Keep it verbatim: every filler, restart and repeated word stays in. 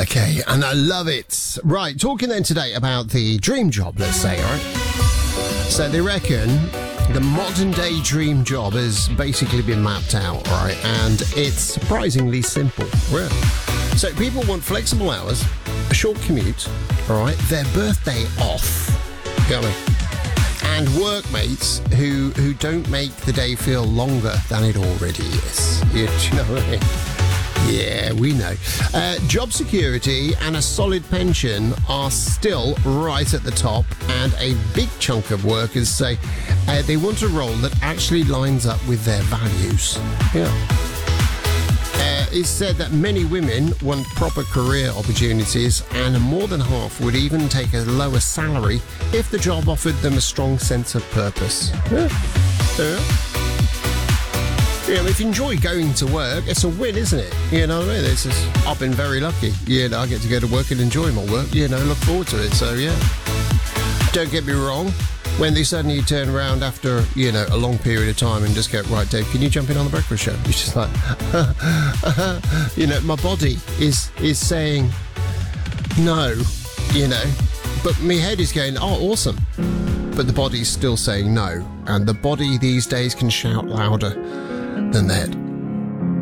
Okay, and I love it. Right, talking then today about the dream job, let's say, all right? So they reckon the modern day dream job has basically been mapped out, right? And it's surprisingly simple. Really. So people want flexible hours, a short commute, all right, their birthday off, going, and workmates who who don't make the day feel longer than it already is. You, do you know what I mean? Yeah, we know. Uh, job security and a solid pension are still right at the top, and a big chunk of workers say uh, they want a role that actually lines up with their values. Yeah. Uh, it's said that many women want proper career opportunities, and more than half would even take a lower salary if the job offered them a strong sense of purpose. Yeah. Yeah. You know, if you enjoy going to work, it's a win, isn't it? You know what I mean? It's just, I've been very lucky. You know, I get to go to work and enjoy my work. You know, look forward to it. So, yeah. Don't get me wrong. When they suddenly turn around after, you know, a long period of time and just go, right, Dave, can you jump in on the breakfast show? It's just like, you know, my body is is saying no, you know, but my head is going, oh, awesome. But the body's still saying no. And the body these days can shout louder than the head.